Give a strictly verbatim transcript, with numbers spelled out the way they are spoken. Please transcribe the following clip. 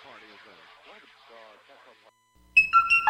party is this? What a uh, cocktail party.